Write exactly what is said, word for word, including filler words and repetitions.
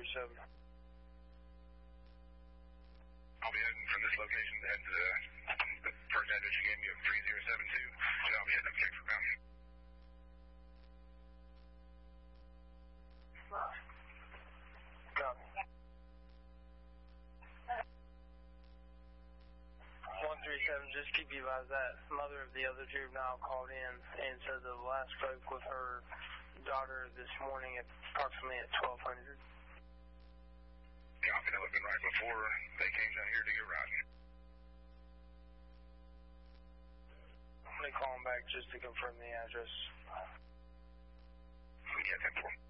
seven. I'll be heading from this location to head to the, the first address you gave me of three zero seven two, and I'll be heading up to Texas Mountain. Copy. one three seven, just keep you advised that mother of the other juvenile called in and said the last spoke with her daughter this morning at approximately at twelve hundred. Copy, that would have been right before they came down here to get riding. I'm going to call them back just to confirm the address. Yeah, ten four.